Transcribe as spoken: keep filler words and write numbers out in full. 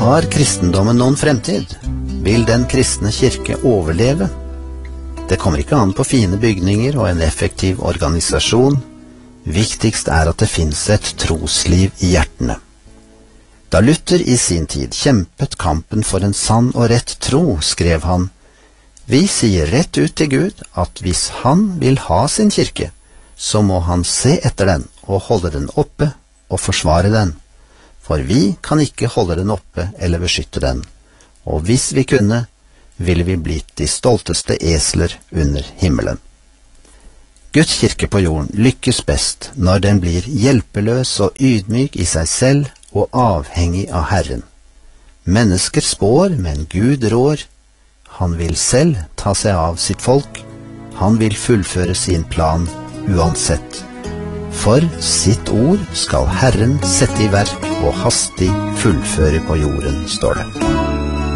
Har kristendommen noen fremtid? Vil den kristne kirke overleve? Det kommer ikke an på fine bygninger og en effektiv organisasjon. Viktigst er at det finnes et trosliv i hjertene. Da Luther i sin tid kjempet kampen for en sann og rett tro, skrev han: «Vi sier rett ut til Gud at hvis han vil ha sin kirke, så må han se etter den og holde den oppe og forsvare den. For vi kan ikke holde den oppe eller beskytte den, og hvis vi kunne, ville vi blitt de stolteste esler under himmelen.» Guds kirke på jorden lykkes best når den blir hjelpeløs og ydmyk i seg selv og avhengig av Herren. Mennesker spår, men Gud rår. Han vil selv ta seg av sitt folk. Han vil fullføre sin plan uansett. For sitt ord skal Herren sette i verk og hastig fullføre på jorden, står det.